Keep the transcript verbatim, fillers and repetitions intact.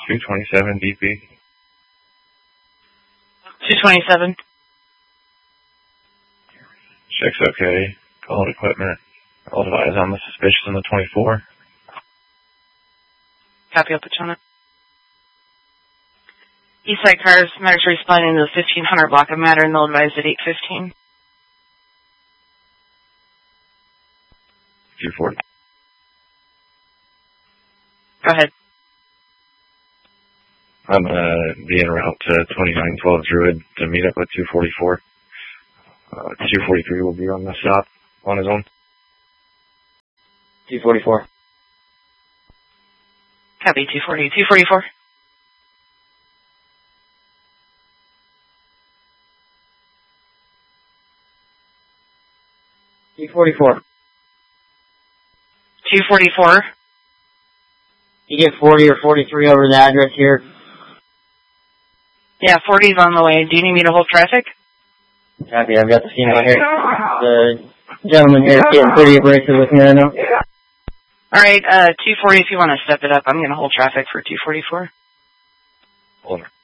two twenty-seven D P. two twenty-seven. Check's okay. Call it equipment. All advise on the suspicious on the twenty-four. Copy, I'll put you on it. Eastside cars, matters responding to the fifteen hundred block of matter, and they'll advise at eight fifteen. two forty. Go ahead. I'm uh, being route to twenty-nine twelve Druid to meet up with two forty-four. Uh, two forty-three will be on the stop on his own. two forty-four. Copy, two forty. two forty-four. two forty-four. two forty-four. You get forty or forty-three over the address here. Yeah, forty's on the way. Do you need me to hold traffic? Copy, I've got the scene out here. The gentleman here is getting pretty abrasive with me right now. Alright, uh, two forty if you want to step it up. I'm going to hold traffic for two forty-four. Over.